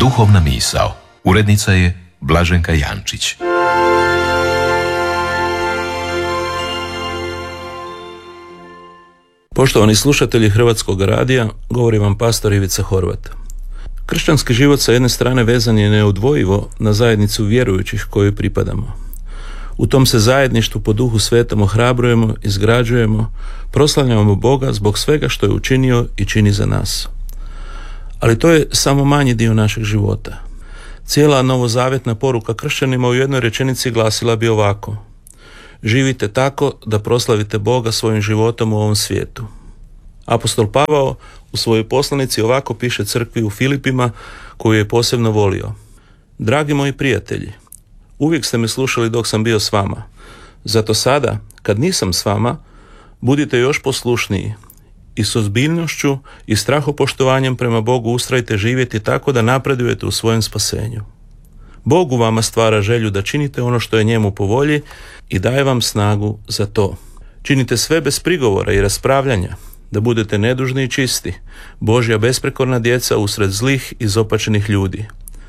Duhovna misao. Urednica je Blaženka Jančić. Poštovani slušatelji Hrvatskog radija, govori vam pastor Ivica Horvat. Kršćanski život sa jedne strane vezan je neodvojivo na zajednicu vjerujućih kojoj pripadamo. U tom se zajedništvu po Duhu Svetom ohrabrujemo, izgrađujemo, proslavljamo Boga zbog svega što je učinio i čini za nas. Ali to je samo manji dio našeg života. Cijela novozavjetna poruka kršćanima u jednoj rečenici glasila bi ovako: živite tako da proslavite Boga svojim životom u ovom svijetu. Apostol Pavao u svojoj poslanici ovako piše crkvi u Filipima, koju je posebno volio: dragi moji prijatelji, uvijek ste me slušali dok sam bio s vama. Zato sada, kad nisam s vama, budite još poslušniji i s ozbiljnošću i strahopoštovanjem prema Bogu ustrajte živjeti tako da napredujete u svojem spasenju. Bog u vama stvara želju da činite ono što je njemu po volji i daje vam snagu za to. Činite sve bez prigovora i raspravljanja, da budete nedužni i čisti, Božja besprekorna djeca usred zlih i izopačenih ljudi.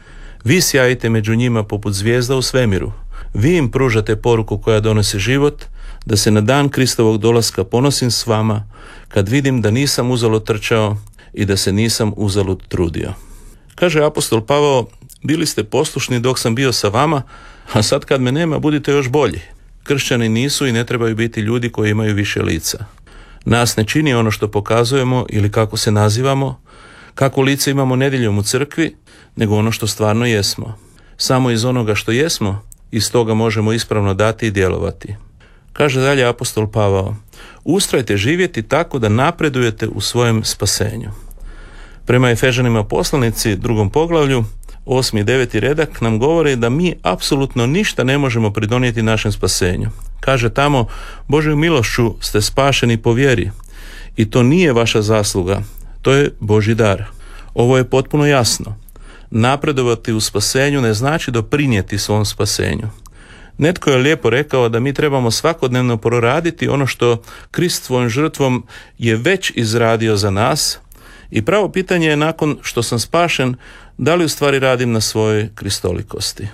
Vi sjajite među njima poput zvijezda u svemiru. Vi im pružate poruku koja donosi život, da se na dan Kristovog dolaska ponosim s vama, kad vidim da nisam uzalud trčao i da se nisam uzalud trudio. Kaže apostol Pavao: bili ste poslušni dok sam bio sa vama, a sad kad me nema budite još bolji. Kršćani nisu i ne trebaju biti ljudi koji imaju više lica. Nas ne čini ono što pokazujemo ili kako se nazivamo, kako lice imamo nedjeljom u crkvi, nego ono što stvarno jesmo. Samo iz onoga što jesmo, iz toga možemo ispravno dati i djelovati. Kaže dalje apostol Pavao: ustrajte živjeti tako da napredujete u svojem spasenju. Prema Efežanima poslanici 2. poglavlju 8. i 9. redak nam govori da mi apsolutno ništa ne možemo pridonijeti našem spasenju. Kaže tamo: Božjom milošću ste spašeni po vjeri i to nije vaša zasluga, to je Božji dar. Ovo je potpuno jasno. Napredovati u spasenju ne znači doprinijeti svom spasenju. Netko je lijepo rekao da mi trebamo svakodnevno proraditi ono što Krist svojom žrtvom je već izradio za nas, i pravo pitanje je, nakon što sam spašen, da li u stvari radim na svojoj kristolikosti.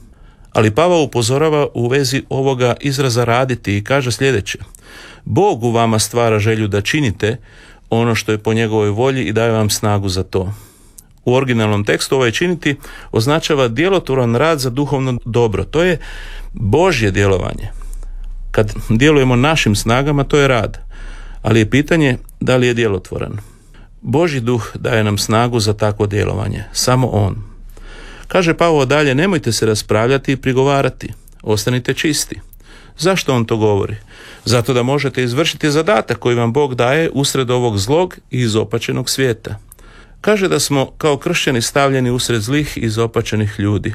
Ali Pavao upozorava u vezi ovoga izraza raditi i kaže sljedeće: Bog u vama stvara želju da činite ono što je po njegovoj volji i daje vam snagu za to. U originalnom tekstu ovaj činiti označava djelotvoran rad za duhovno dobro. To je Božje djelovanje. Kad djelujemo našim snagama, to je rad. Ali je pitanje da li je djelotvoran. Božji duh daje nam snagu za takvo djelovanje. Samo on. Kaže Pavao dalje: nemojte se raspravljati i prigovarati. Ostanite čisti. Zašto on to govori? Zato da možete izvršiti zadatak koji vam Bog daje usred ovog zlog i izopačenog svijeta. Kaže da smo kao kršćani stavljeni usred zlih i izopačenih ljudi.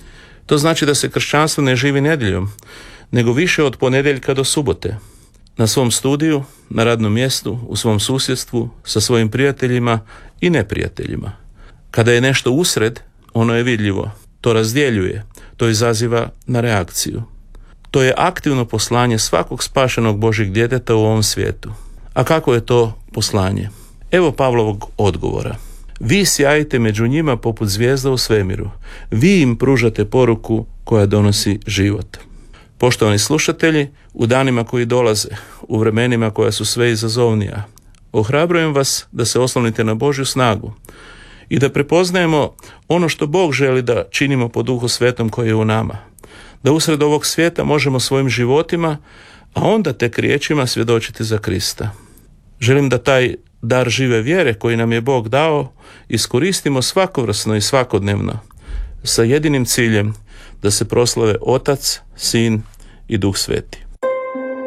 To znači da se kršćanstvo ne živi nedjeljom, nego više od ponedjeljka do subote. Na svom studiju, na radnom mjestu, u svom susjedstvu, sa svojim prijateljima i neprijateljima. Kada je nešto usred, ono je vidljivo. To razdjeljuje, to izaziva na reakciju. To je aktivno poslanje svakog spašenog Božjeg djeteta u ovom svijetu. A kako je to poslanje? Evo Pavlovog odgovora. Vi sjajite među njima poput zvijezda u svemiru. Vi im pružate poruku koja donosi život. Poštovani slušatelji, u danima koji dolaze, u vremenima koja su sve izazovnija, ohrabrujem vas da se oslonite na Božju snagu i da prepoznajemo ono što Bog želi da činimo po Duhu Svetom koji je u nama. Da usred ovog svijeta možemo svojim životima, a onda tek riječima svjedočiti za Krista. Želim da taj dar žive vjere koji nam je Bog dao iskoristimo svakovrsno i svakodnevno sa jedinim ciljem da se proslave Otac, Sin i Duh Sveti.